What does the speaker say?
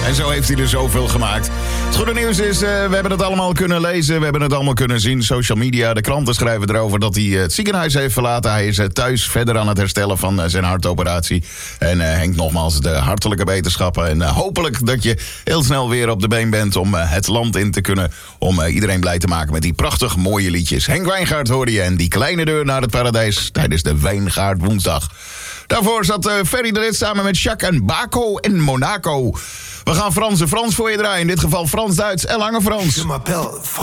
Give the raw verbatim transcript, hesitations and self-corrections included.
En zo heeft hij er zoveel gemaakt. Het goede nieuws is, uh, we hebben het allemaal kunnen lezen. We hebben het allemaal kunnen zien. Social media, de kranten schrijven erover dat hij uh, het ziekenhuis heeft verlaten. Hij is uh, thuis verder aan het herstellen van uh, zijn hartoperatie. En uh, Henk, nogmaals de hartelijke wetenschappen. En uh, hopelijk dat je heel snel weer op de been bent om uh, het land in te kunnen. Om uh, iedereen blij te maken met die prachtig mooie liedjes. Henk Wijngaard hoorde je en die kleine deur naar het paradijs tijdens de Wijngaard woensdag. Daarvoor zat uh, Ferry de Rit samen met Jacques en Baco in Monaco. We gaan Frans en Frans voor je draaien. In dit geval Frans-Duits en Lange Frans.